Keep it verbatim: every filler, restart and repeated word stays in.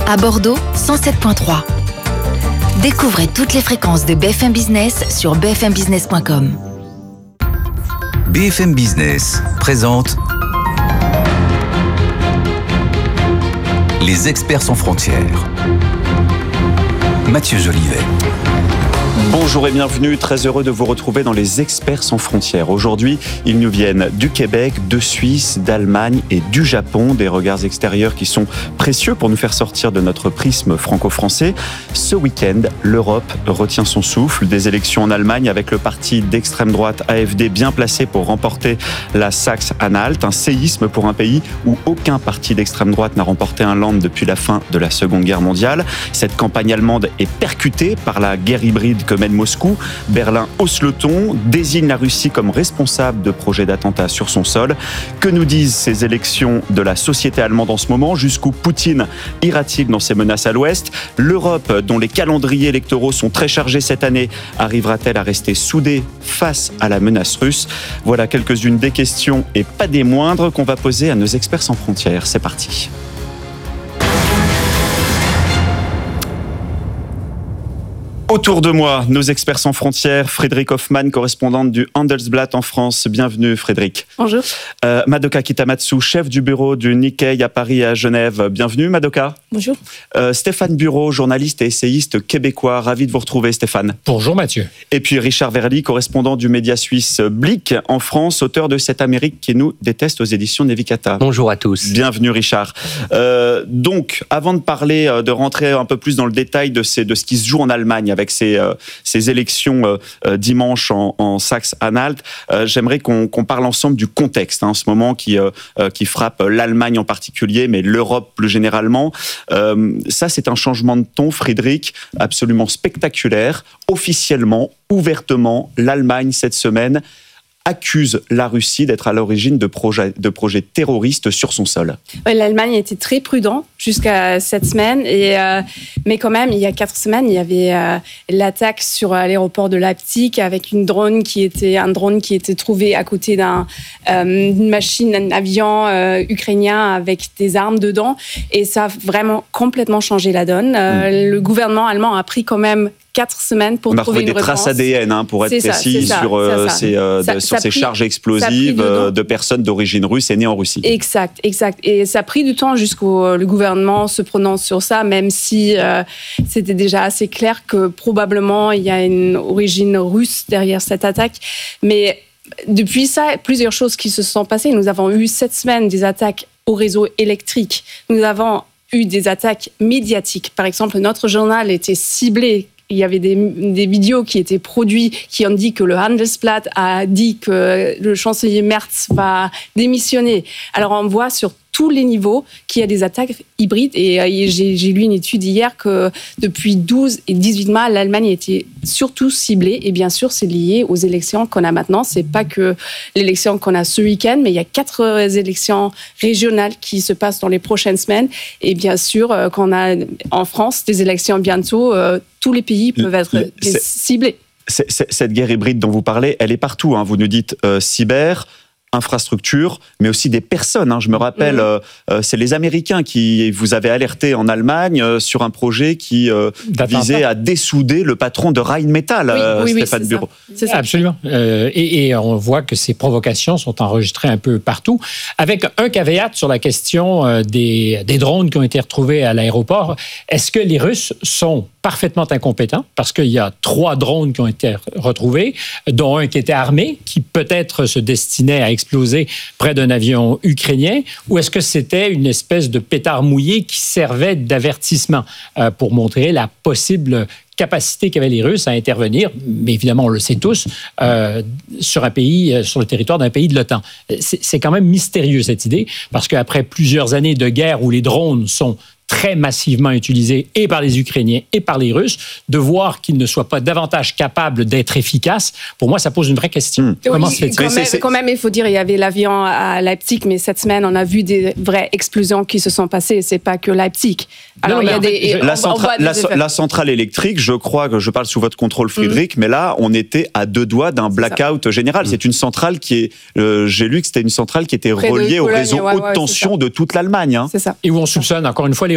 À Bordeaux, cent sept virgule trois. Découvrez toutes les fréquences de B F M Business sur b f m business point com. B F M Business présente Les experts sans frontières. Mathieu Jolivet. Bonjour et bienvenue, très heureux de vous retrouver dans les Experts sans frontières. Aujourd'hui, ils nous viennent du Québec, de Suisse, d'Allemagne et du Japon, des regards extérieurs qui sont précieux pour nous faire sortir de notre prisme franco-français. Ce week-end, l'Europe retient son souffle, des élections en Allemagne avec le parti d'extrême droite A F D bien placé pour remporter la Saxe-Anhalt, un séisme pour un pays où aucun parti d'extrême droite n'a remporté un land depuis la fin de la Seconde Guerre mondiale. Cette campagne allemande est percutée par la guerre hybride que mène Moscou. Berlin hausse le ton, désigne la Russie comme responsable de projets d'attentats sur son sol. Que nous disent ces élections de la société allemande en ce moment? Jusqu'où Poutine ira-t-il dans ses menaces à l'Ouest? L'Europe, dont les calendriers électoraux sont très chargés cette année, arrivera-t-elle à rester soudée face à la menace russe? Voilà quelques-unes des questions, et pas des moindres, qu'on va poser à nos experts sans frontières. C'est parti. Autour de moi, nos experts sans frontières, Frédéric Hoffmann, correspondante du Handelsblatt en France. Bienvenue Frédéric. Bonjour. Euh, Madoka Kitamatsu, chef du bureau du Nikkei à Paris et à Genève. Bienvenue Madoka. Bonjour. Euh, Stéphane Bureau, journaliste et essayiste québécois. Ravi de vous retrouver Stéphane. Bonjour Mathieu. Et puis Richard Verly, correspondant du média suisse Blick en France, auteur de Cette Amérique qui nous déteste aux éditions Nevikata. Bonjour à tous. Bienvenue Richard. Euh, donc, avant de parler, de rentrer un peu plus dans le détail de, ces, de ce qui se joue en Allemagne avec ces, euh, ces élections euh, dimanche en, en Saxe-Anhalt, euh, j'aimerais qu'on, qu'on parle ensemble du contexte hein, en ce moment qui, euh, qui frappe l'Allemagne en particulier, mais l'Europe plus généralement. Euh, ça, c'est un changement de ton, Frédéric, absolument spectaculaire. Officiellement, ouvertement, l'Allemagne, cette semaine, accuse la Russie d'être à l'origine de projets, de projets terroristes sur son sol. Ouais, L'Allemagne était très prudente jusqu'à cette semaine, et, euh, mais quand même, il y a quatre semaines, il y avait euh, l'attaque sur euh, l'aéroport de Leipzig avec une drone qui était, un drone qui était trouvé à côté d'un, euh, d'une machine, un avion euh, ukrainien avec des armes dedans, et ça a vraiment complètement changé la donne. Euh, mmh. Le gouvernement allemand a pris quand même quatre semaines pour On a trouver une des réponse. traces A D N hein, pour être c'est précis ça, sur, euh, ça, ces, euh, ça, de, sur ça ces pris, charges explosives euh, de personnes d'origine russe et nées en Russie. Exact, exact. Et ça a pris du temps jusqu'au le gouvernement se prononce sur ça, même si euh, c'était déjà assez clair que probablement il y a une origine russe derrière cette attaque. Mais depuis ça, plusieurs choses qui se sont passées. Nous avons eu cette semaine des attaques au réseau électrique. Nous avons eu des attaques médiatiques. Par exemple, notre journal était ciblé. Il y avait des, des vidéos qui étaient produites qui ont dit que le Handelsblatt a dit que le chancelier Merz va démissionner. Alors on voit sur tous les niveaux qu'il y a des attaques hybrides. Et j'ai, j'ai lu une étude hier que depuis douze et dix-huit mois, l'Allemagne était surtout ciblée. Et bien sûr, c'est lié aux élections qu'on a maintenant. C'est pas que l'élection qu'on a ce week-end, mais il y a quatre élections régionales qui se passent dans les prochaines semaines. Et bien sûr, qu'on a en France des élections bientôt, euh, tous les pays peuvent être le, ciblés. C'est, c'est, cette guerre hybride dont vous parlez, elle est partout. Hein. Vous nous dites euh, cyber, infrastructures, mais aussi des personnes. Hein. Je me rappelle, mmh. euh, c'est les Américains qui vous avaient alerté en Allemagne euh, sur un projet qui euh, visait à dessouder le patron de Rheinmetall, oui, euh, oui, Stéphane oui, Bureau. Ça. C'est ça. Absolument. Euh, et, et on voit que ces provocations sont enregistrées un peu partout, avec un caveat sur la question euh, des, des drones qui ont été retrouvés à l'aéroport. Est-ce que les Russes sont parfaitement incompétents, parce qu'il y a trois drones qui ont été retrouvés, dont un qui était armé, qui peut-être se destinait à exploser près d'un avion ukrainien, ou est-ce que c'était une espèce de pétard mouillé qui servait d'avertissement euh, pour montrer la possible capacité qu'avaient les Russes à intervenir, mais évidemment, on le sait tous, euh, sur un pays, sur le territoire d'un pays de l'OTAN. C'est, c'est quand même mystérieux, cette idée, parce qu'après plusieurs années de guerre où les drones sont très massivement utilisés et par les Ukrainiens et par les Russes, de voir qu'ils ne soient pas davantage capables d'être efficaces, pour moi, ça pose une vraie question. Mmh. Comment oui, se fait-il? Quand même, quand même, il faut dire, il y avait l'avion à Leipzig, mais cette semaine, on a vu des vraies explosions qui se sont passées. C'est pas que Leipzig. Alors, non, il y a des, fait, la, centra- la, la centrale électrique, je crois que je parle sous votre contrôle, Frédéric, mmh. mais là, on était à deux doigts d'un blackout général. Mmh. C'est une centrale qui est, euh, j'ai lu que c'était une centrale qui était Près reliée au réseau ouais, haute ouais, tension de toute l'Allemagne. Hein. C'est ça. Et où on soupçonne, encore une fois, les